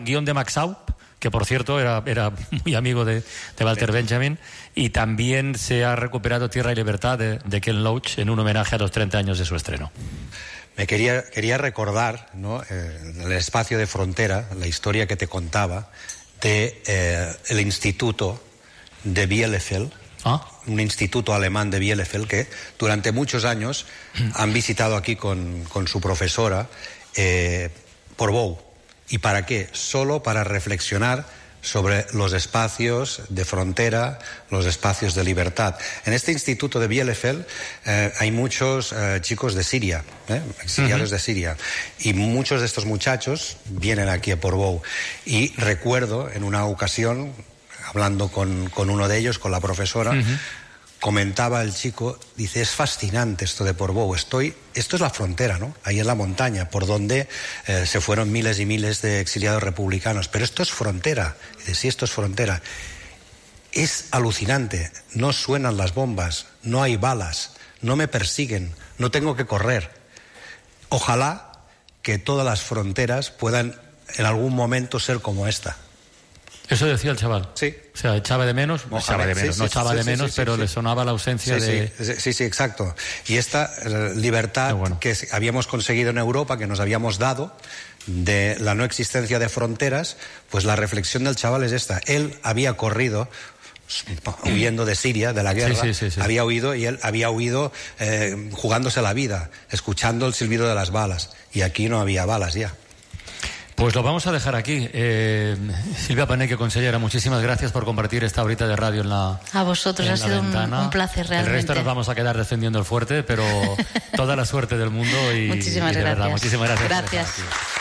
guión de Max Aup, que por cierto era muy amigo de Walter Benjamin, y también se ha recuperado Tierra y Libertad de Ken Loach en un homenaje a los 30 años de su estreno. Me quería recordar, ¿no?, en el espacio de frontera, la historia que te contaba de el instituto de Bielefeld, un instituto alemán de Bielefeld que durante muchos años han visitado aquí con su profesora Portbou. ¿Y para qué? Solo para reflexionar sobre los espacios de frontera, los espacios de libertad. En este instituto de Bielefeld hay muchos chicos de Siria, exiliados de Siria, y muchos de estos muchachos vienen aquí a Portbou. Y recuerdo en una ocasión, hablando con uno de ellos, con la profesora, comentaba el chico, dice, es fascinante esto de Portbou, esto es la frontera, ¿no?, ahí en la montaña, por donde se fueron miles y miles de exiliados republicanos, pero esto es frontera. Dice, sí, esto es frontera. Es alucinante, no suenan las bombas, no hay balas, no me persiguen, no tengo que correr. Ojalá que todas las fronteras puedan en algún momento ser como esta. Eso decía el chaval. Sí. O sea, echaba de menos, pero le sonaba la ausencia de... Sí, exacto. Y esta libertad que habíamos conseguido en Europa, que nos habíamos dado, de la no existencia de fronteras, pues la reflexión del chaval es esta. Él había corrido huyendo de Siria, de la guerra, había huido, y él había huido jugándose la vida, escuchando el silbido de las balas. Y aquí no había balas ya. Pues lo vamos a dejar aquí. Silvia Paneque, consellera, muchísimas gracias por compartir esta horita de radio en la A vosotros, ha sido un placer realmente. El resto nos vamos a quedar defendiendo el fuerte, pero toda la suerte del mundo y muchísimas de gracias. Verdad, muchísimas gracias. Gracias.